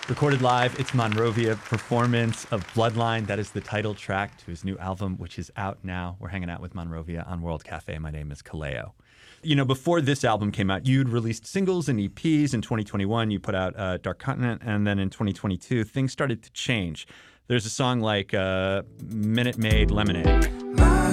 Recorded live, it's Monrovia performance of Bloodline. That is the title track to his new album, which is out now. We're hanging out with Monrovia on World Cafe. My name is Kaleo. You know, before this album came out, you'd released singles and EPs. In 2021, you put out Dark Continent, and then in 2022, things started to change. There's a song like Minute Maid Lemonade.